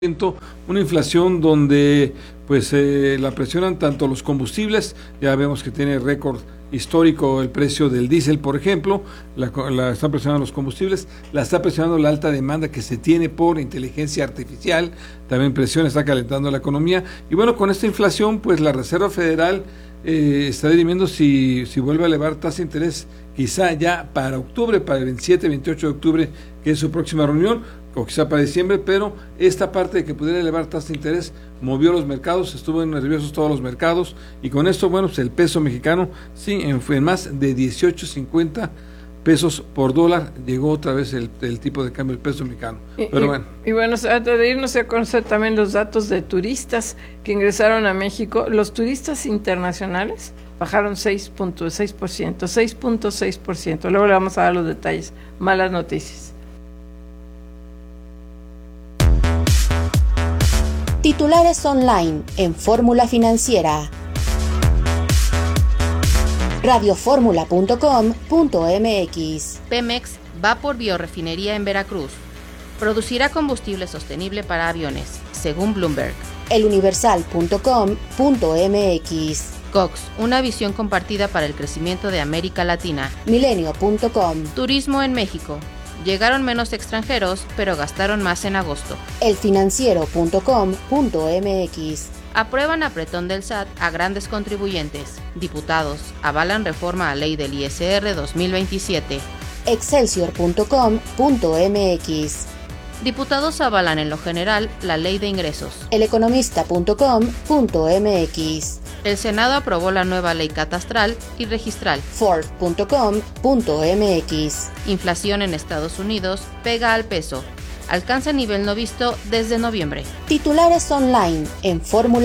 una inflación donde pues la presionan tanto los combustibles. Ya vemos que tiene récord histórico el precio del diésel, por ejemplo, la están presionando los combustibles, la está presionando la alta demanda que se tiene por inteligencia artificial, también está calentando la economía, y bueno, con esta inflación pues la Reserva Federal está dirimiendo si vuelve a elevar tasa de interés, quizá ya para octubre, para el 27, 28 de octubre, que es su próxima reunión, o quizá para diciembre, pero esta parte de que pudiera elevar tasa de interés movió los mercados, estuvo nerviosos todos los mercados, y con esto, bueno, pues el peso mexicano, sí, en más de 18.50 pesos por dólar, llegó otra vez el tipo de cambio del peso mexicano. Pero bueno. Y bueno, antes de irnos a conocer también los datos de turistas que ingresaron a México. Los turistas internacionales bajaron 6.6%. Luego le vamos a dar los detalles. Malas noticias. Titulares online en Fórmula Financiera. Radioformula.com.mx. Pemex va por biorefinería en Veracruz. Producirá combustible sostenible para aviones, según Bloomberg. Eluniversal.com.mx. Cox, una visión compartida para el crecimiento de América Latina. Milenio.com. Turismo en México. Llegaron menos extranjeros, pero gastaron más en agosto. Elfinanciero.com.mx. Aprueban apretón del SAT a grandes contribuyentes. Diputados avalan reforma a ley del ISR 2027. Excelsior.com.mx. Diputados avalan en lo general la ley de ingresos. Eleconomista.com.mx. El Senado aprobó la nueva ley catastral y registral. Forbes.com.mx. Inflación en Estados Unidos pega al peso. Alcanza nivel no visto desde noviembre. Titulares online en Fórmula